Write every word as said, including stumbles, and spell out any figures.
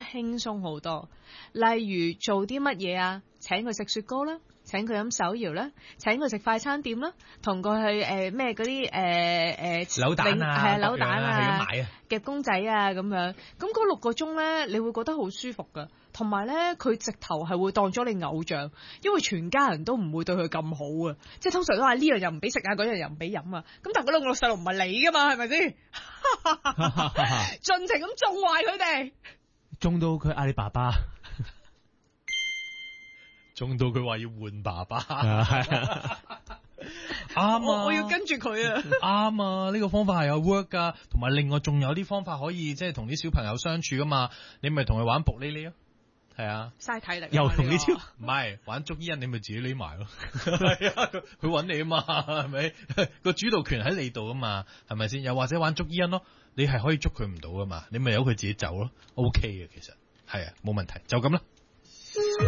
輕鬆好多。例如做啲乜嘢啊？請佢食雪糕啦，請佢飲手搖啦，請佢食快餐店啦，同佢去誒咩嗰啲誒誒扭蛋啊， 係啊扭蛋啊， 係咁買啊， 夾公仔啊咁樣。咁嗰六個鐘咧，你會覺得好舒服噶。同埋咧，佢直頭係會當咗你偶像，因為全家人都唔會對佢咁好啊。即係通常都話呢樣又唔俾食啊，嗰樣又唔俾飲啊。咁但係嗰兩個細路唔係你噶嘛，係咪先？盡情咁縱壞佢哋， 縱到佢嗌你爸爸，縱到佢話要換爸爸，啱啊！ 我我要跟住佢啊！ 啱啊！呢個方法係有 work 噶，同埋另外仲有啲方法可以即係同啲小朋友相處噶嘛。你咪同佢玩卜哩哩咯。係啊， 嘥體力又同你超唔係玩捉伊人，你咪自己匿埋咯。係啊，佢揾你啊嘛，係咪個主導權喺你度啊嘛？係咪先？又或者玩捉伊人咯，你係可以捉佢唔到噶嘛？你咪由佢自己走咯。OK 嘅，其實係啊，冇問題，就咁啦。